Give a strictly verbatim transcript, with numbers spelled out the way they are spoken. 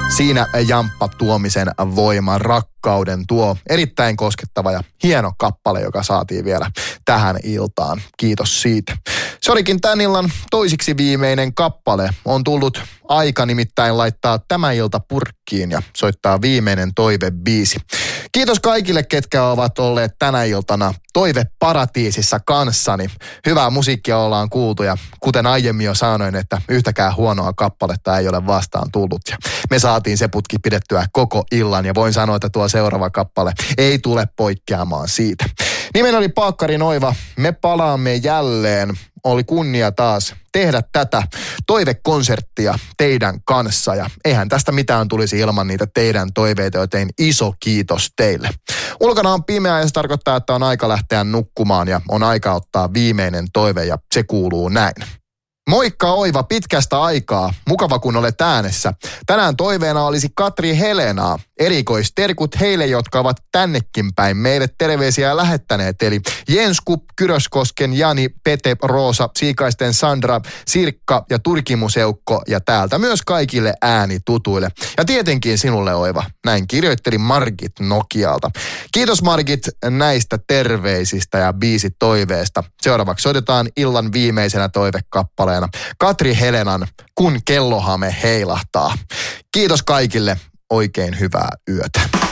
Siinä Jamppa Tuomisen Voima rakkauden tuo erittäin koskettava ja hieno kappale, joka saatiin vielä tähän iltaan. Kiitos siitä. Se olikin tämän illan toisiksi viimeinen kappale. On tullut aika nimittäin laittaa tämä ilta purkkiin ja soittaa viimeinen toivebiisi. Kiitos kaikille, ketkä ovat olleet tänä iltana toiveparatiisissa kanssani. Hyvää musiikkia ollaan kuultu ja kuten aiemmin jo sanoin, että yhtäkään huonoa kappaletta ei ole vastaan tullut. Ja me saatiin se putki pidettyä koko illan ja voin sanoa, että tuo seuraava kappale ei tule poikkeamaan siitä. Nimeni oli Paakkari Noiva. Me palaamme jälleen. Oli kunnia taas tehdä tätä toivekonserttia teidän kanssa ja eihän tästä mitään tulisi ilman niitä teidän toiveita, joten iso kiitos teille. Ulkona on pimeää ja se tarkoittaa, että on aika lähteä nukkumaan ja on aika ottaa viimeinen toive ja se kuuluu näin. Moikka Oiva pitkästä aikaa, mukava kun olet äänessä. Tänään toiveena olisi Katri Helenaa. Erikoisterkut heille, jotka ovat tännekin päin meille terveisiä lähettäneet. Eli Jenskup, Kyröskosken, Jani, Pete, Roosa, Siikaisten Sandra, Sirkka ja Turkimuseukko ja täältä myös kaikille äänitutuille. Ja tietenkin sinulle Oiva. Näin kirjoitteli Margit Nokialta. Kiitos Margit näistä terveisistä ja biisitoiveesta. Seuraavaksi otetaan illan viimeisenä toivekappaleena Katri Helenan Kun kellohame heilahtaa. Kiitos kaikille. Oikein hyvää yötä.